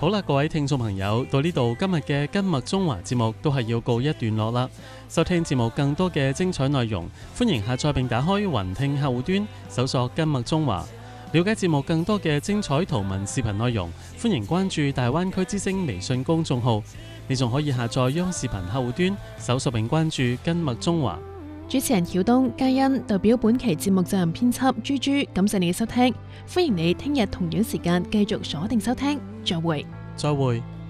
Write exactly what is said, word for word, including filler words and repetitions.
好啦，各位聽眾朋友，到呢度今日嘅今麥中華節目都係要告一段落啦。收聽節目更多嘅精彩內容，歡迎下載並打開雲聽客戶端，搜索今麥中華。了解節目更多嘅精彩圖文視頻內容，歡迎關注大灣區之聲微信公眾號。你仲可以下載央視頻客戶端，搜索並關注今麥中華。 主持人曉東、嘉欣代表本期節目責任編輯豬豬，感謝你嘅收聽，歡迎你聽日同樣時間繼續鎖定收聽，再會。 再會。